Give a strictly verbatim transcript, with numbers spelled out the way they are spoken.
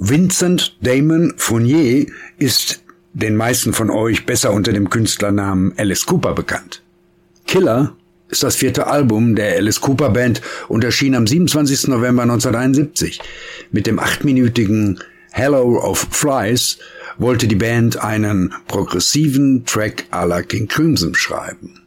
Vincent Damon Fournier ist den meisten von euch besser unter dem Künstlernamen Alice Cooper bekannt. Killer ist das vierte Album der Alice Cooper Band und erschien am siebenundzwanzigsten November neunzehnhunderteinundsiebzig. Mit dem achtminütigen Hello of Flies wollte die Band einen progressiven Track à la King Crimson schreiben.